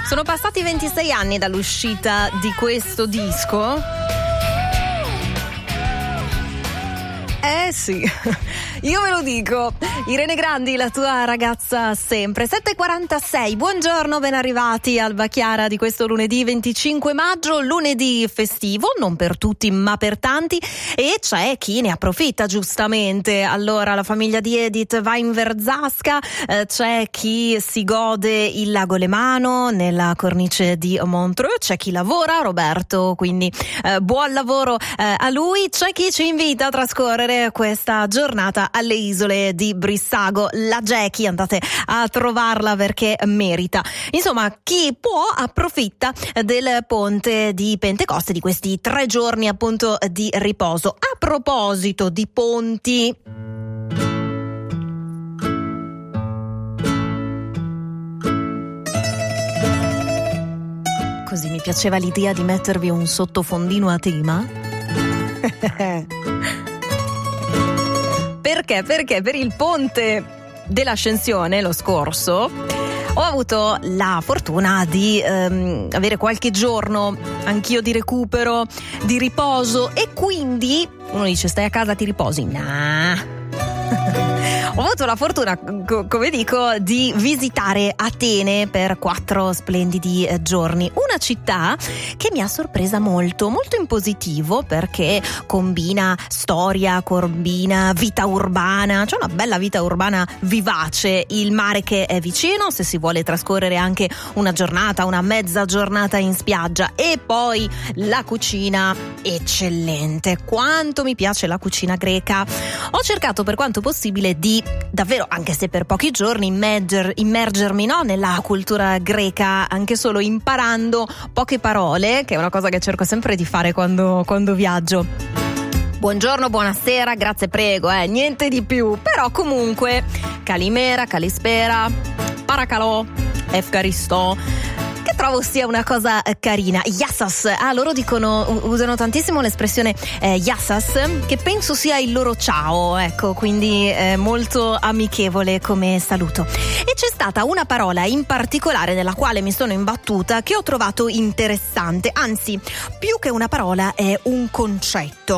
Sono passati 26 anni dall'uscita di questo disco. Sì, io ve lo dico. Irene Grandi, la tua ragazza sempre. 7:46, buongiorno, ben arrivati al Chiara di questo lunedì 25 maggio, lunedì festivo, non per tutti ma per tanti, e c'è chi ne approfitta giustamente. Allora la famiglia di Edith va in Verzasca, c'è chi si gode il lago Lemano nella cornice di Montreux, c'è chi lavora, Roberto, quindi buon lavoro a lui. C'è chi ci invita a trascorrere questa giornata alle isole di Brissago, la Jackie, andate a trovarla perché merita. Insomma, chi può approfitta del ponte di Pentecoste, di questi 3 giorni appunto di riposo. A proposito di ponti, così mi piaceva l'idea di mettervi un sottofondino a tema. Perché? Perché per il ponte dell'Ascensione, lo scorso, ho avuto la fortuna di avere qualche giorno anch'io di recupero, di riposo, e quindi uno dice: stai a casa, ti riposi? Nah. Ho avuto la fortuna, come dico, di visitare Atene per 4 splendidi giorni. Una città che mi ha sorpresa molto, molto in positivo, perché combina storia, combina vita urbana, c'è una bella vita urbana vivace, il mare che è vicino se si vuole trascorrere anche una giornata, una mezza giornata in spiaggia, e poi la cucina eccellente. Quanto mi piace la cucina greca. Ho cercato per quanto possibile di davvero, anche se per pochi giorni, immergermi nella cultura greca, anche solo imparando poche parole, che è una cosa che cerco sempre di fare quando viaggio. Buongiorno, buonasera, grazie, prego, niente di più. Però comunque Calimera, Calispera, Paracalò, Efcaristo, che trovo sia una cosa carina. Yassas, loro usano tantissimo l'espressione yassas, che penso sia il loro ciao, ecco, quindi molto amichevole come saluto. E c'è stata una parola in particolare nella quale mi sono imbattuta, che ho trovato interessante, anzi più che una parola è un concetto: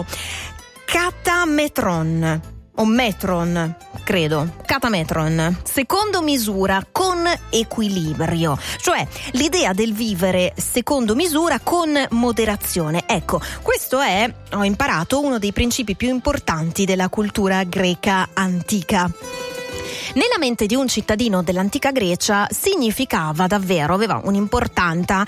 katametron. O metron, credo, katametron, secondo misura con equilibrio, cioè l'idea del vivere secondo misura con moderazione. Ecco, questo è, ho imparato, uno dei principi più importanti della cultura greca antica. Nella mente di un cittadino dell'antica Grecia significava davvero, aveva un'importanza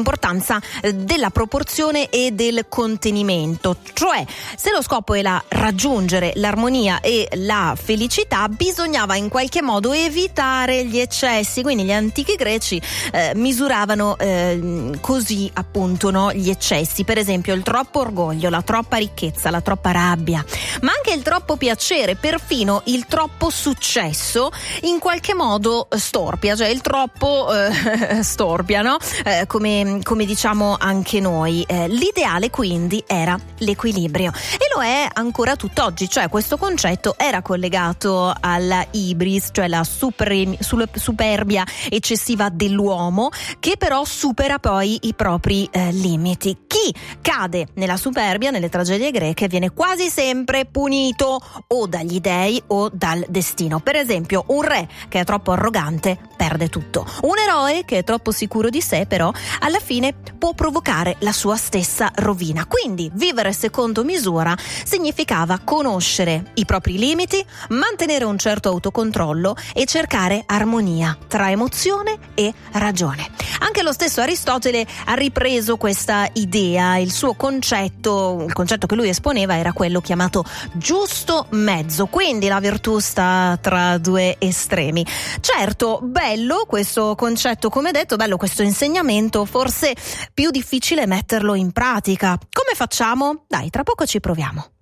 della proporzione e del contenimento, cioè se lo scopo era raggiungere l'armonia e la felicità, bisognava in qualche modo evitare gli eccessi. Quindi gli antichi greci misuravano così appunto, no, gli eccessi, per esempio il troppo orgoglio, la troppa ricchezza, la troppa rabbia, ma anche il troppo piacere, perfino il troppo successo in qualche modo storpia, cioè il troppo storpia, no? Come diciamo anche noi. L'ideale quindi era l'equilibrio, e lo è ancora tutt'oggi, cioè questo concetto era collegato alla ibris, cioè la superbia eccessiva dell'uomo, che però supera poi i propri limiti. Chi cade nella superbia, nelle tragedie greche, viene quasi sempre punito o dagli dei o dal destino. Per esempio, un re che è troppo arrogante perde tutto. Un eroe che è troppo sicuro di sé, però, alla fine può provocare la sua stessa rovina. Quindi vivere secondo misura significava conoscere i propri limiti, mantenere un certo autocontrollo e cercare armonia tra emozione e ragione. Anche lo stesso Aristotele ha ripreso questa idea. Il suo concetto, il concetto che lui esponeva, era quello chiamato giusto mezzo, quindi la virtù sta tra due estremi. Certo, bello questo concetto, come detto, bello questo insegnamento, forse più difficile metterlo in pratica. Come facciamo? Dai, tra poco ci proviamo.